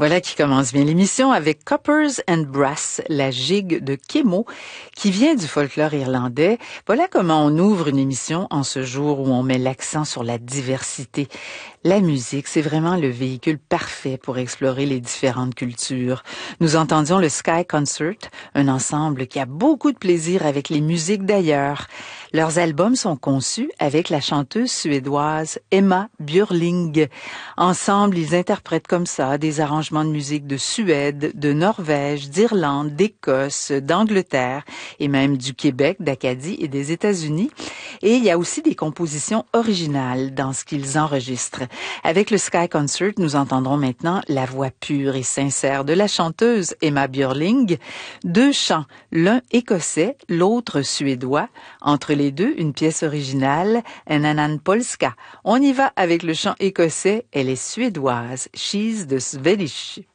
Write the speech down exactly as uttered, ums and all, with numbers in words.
Voilà qui commence bien l'émission avec Coppers and Brass, la gigue de Kémo, qui vient du folklore irlandais. Voilà comment on ouvre une émission en ce jour où on met l'accent sur la diversité. La musique, c'est vraiment le véhicule parfait pour explorer les différentes cultures. Nous entendions le Sky Concert, un ensemble qui a beaucoup de plaisir avec les musiques d'ailleurs. Leurs albums sont conçus avec la chanteuse suédoise Emma Björling. Ensemble, ils interprètent comme ça des arrangements de musique de Suède, de Norvège, d'Irlande, d'Écosse, d'Angleterre et même du Québec, d'Acadie et des États-Unis. Et il y a aussi des compositions originales dans ce qu'ils enregistrent. Avec le Sky Concert, nous entendrons maintenant la voix pure et sincère de la chanteuse Emma Björling. Deux chants, l'un écossais, l'autre suédois. Entre les deux, une pièce originale, En annan polska. On y va avec le chant écossais, elle est suédoise, She's the Swedish.